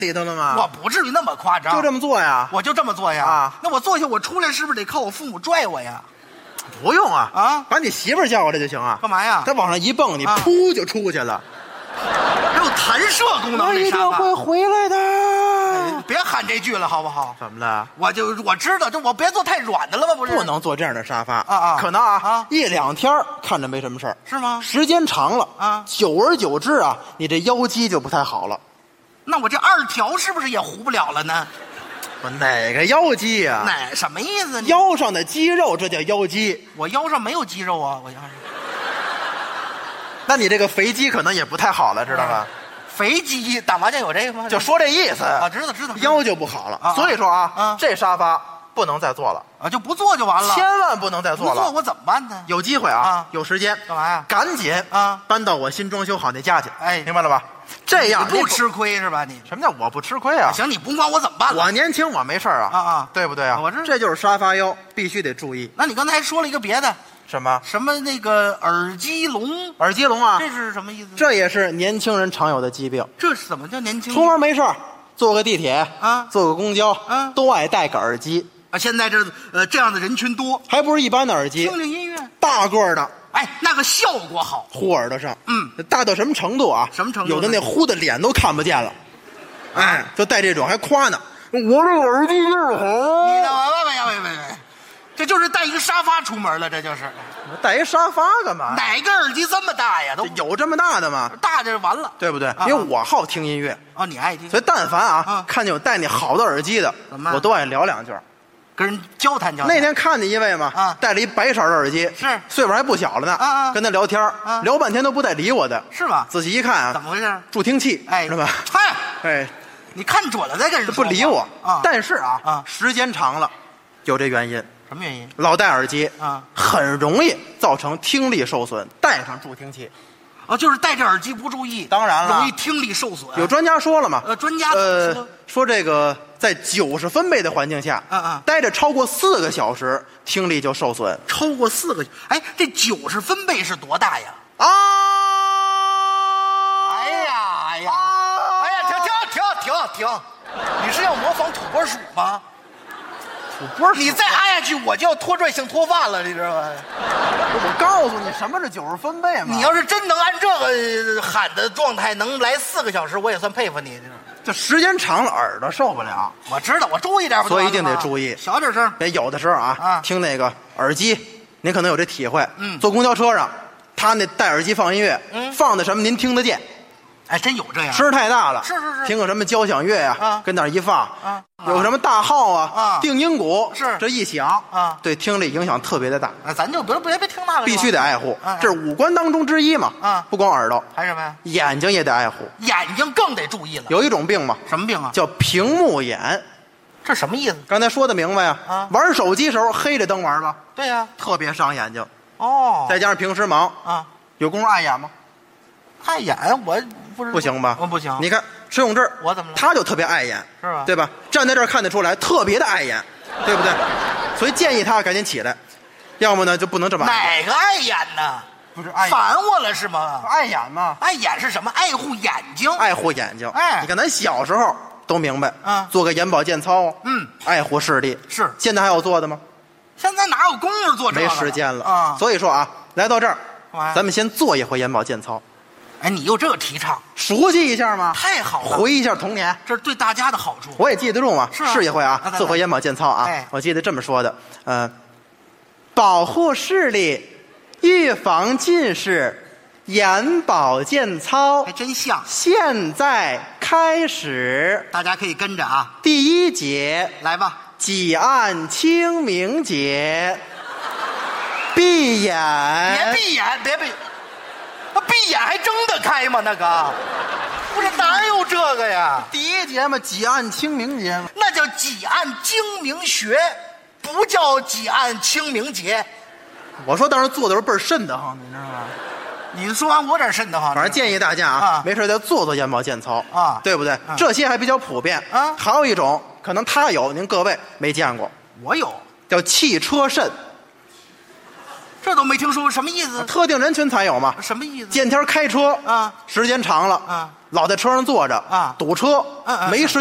里头了吗？ 我不至于那么夸张， 就这么做呀？ 我就这么做呀。 啊， 那我坐下，我出来是不是得靠我父母拽我呀？ 不用啊， 啊， 把你媳妇儿叫过来就行啊。 干嘛呀？ 他往上一蹦，你噗就出去了。 还有弹射功能， 我一定会回来的。 别喊这句了，好不好？ 怎么了？ 我知道，这我别坐太软的了吗？不是， 不能坐这样的沙发啊！ 可能啊，1、2天看着没什么事儿， 是吗？ 时间长了啊， 久而久之啊，你这腰肌就不太好了。 那我这2条是不是也糊不了了呢？ 我哪个腰肌呀？ 哪什么意思？ 腰上的肌肉，这叫腰肌。 我腰上没有肌肉啊，我腰上。 那你这个肥肌可能也不太好了，知道吧？ 肥肌打麻将有这个吗？ 就说这意思啊，知道。 腰就不好了，所以说啊，这沙发不能再坐了啊，就不坐就完了， 千万不能再坐了。 不坐我怎么办呢？ 有机会啊，有时间干嘛呀？ 赶紧啊， 搬到我新装修好那家去。 哎， 明白了吧？这样你不吃亏是吧？你什么叫我不吃亏啊？ 行，你不管我怎么办了？ 我年轻，我没事啊，对不对啊？ 我知道， 这就是沙发腰，必须得注意。 那你刚才还说了一个别的。 什么那个耳机聋？ 耳机聋啊？ 这是什么意思？ 这也是年轻人常有的疾病。 这是怎么叫年轻？ 出门没事坐个地铁啊， 坐个公交都爱戴个耳机啊。现在这样的人群多， 还不是一般的耳机， 听听音乐， 大个的， 哎，那个效果好， 呼耳朵上，大到什么程度啊？ 什么程度？ 有的那呼的脸都看不见了，哎，就戴这种还夸呢，我这耳机就是好。 你喂，这就是带一个沙发出门了，这就是。 带一沙发干嘛？ 哪个耳机这么大呀？都有这么大的吗？ 大就完了， 对不对？因为我好听音乐哦，你爱听， 所以但凡看见有戴那好的耳机的，我都爱聊2句， 跟人交谈。 那天看见一位嘛，戴了一白色的耳机， 是岁数还不小了呢，跟他聊天，聊半天都不带理我的， 是吧？ 仔细一看啊， 怎么回事？ 助听器， 哎， 知道吧？ 嗨， 哎， 你看准了再跟人不理我啊。 但是时间长了，有这原因。 什么原因？ 老戴耳机啊， 很容易造成听力受损。戴上助听器， 就是戴着耳机不注意， 当然了， 容易听力受损。 有专家说了嘛？ 专家说这个在90分贝的环境下，待着超过4个小时，听力就受损。 超过4个，哎，这90分贝是多大呀？ 啊！ 哎呀！停！你是要模仿土拨鼠吗？你再按下去，我就要拖拽性脱发了，你知道吗？ 我告诉你，什么是90分贝吗？ 你要是真能按这个喊的状态能来4个小时，我也算佩服你。 这时间长了耳朵受不了。 我知道，我注意点， 所以一定得注意， 小点声。 有的时候听那个耳机，您可能有这体会。坐公交车上，他那戴耳机放音乐，放的什么您听得见。 哎，真有这样， 声太大了， 是， 听个什么交响乐呀，跟那儿一放，有什么大号啊，定音鼓， 是这一响对听力影响特别的大。 咱就别听那个， 必须得爱护，这是5官当中之一嘛。不光耳朵， 还什么呀？ 眼睛也得爱护， 眼睛更得注意了。 有一种病嘛， 什么病啊？ 叫屏幕眼。 这什么意思？ 刚才说的明白呀。玩手机时候黑着灯玩吧？ 对呀， 特别伤眼睛。 哦， 再加上平时忙有功夫碍眼吗？ 碍眼我不行吧？ 不行。 你看施永志， 我怎么了？ 他就特别碍眼， 是吧？ 对吧？站在这儿看得出来，特别的碍眼，对不对？所以建议他赶紧起来，要么呢就不能这么。 哪个碍眼呢？ 不是碍眼， 烦我了是吗？ 碍眼嘛。 碍眼是什么？爱护眼睛。 爱护眼睛。 哎， 你看咱小时候都明白，做个眼保健操，爱护视力。 是。 现在还有做的吗？ 现在哪有功夫做这个？ 没时间了所以说来到这儿，咱们先做一回眼保健操。 哎，你有这个提倡， 熟悉一下吗？ 太好了， 回忆一下童年， 这是对大家的好处。 我也记得住嘛，试一回做回眼保健操我记得这么说的，保护视力，预防近视，眼保健操， 还真像。 现在开始， 大家可以跟着第1节， 来吧。 几按清明节，闭眼， 别闭眼，别闭。闭眼还睁得开吗？那个，不是哪有这个呀？ 第1节嘛，几按清明节嘛， 那叫几按精明学，不叫几按清明节。 我说当时做的时候倍儿瘆得慌，你知道吗？ 你说完我点瘆得慌。 反正建议大家没事再做眼保健操对不对？这些还比较普遍还有一种可能他有，您各位没见过。 我有， 叫汽车瘆。 这都没听说过，什么意思？ 特定人群才有嘛？ 什么意思？ 见天开车时间长了老在车上坐着啊堵车，没时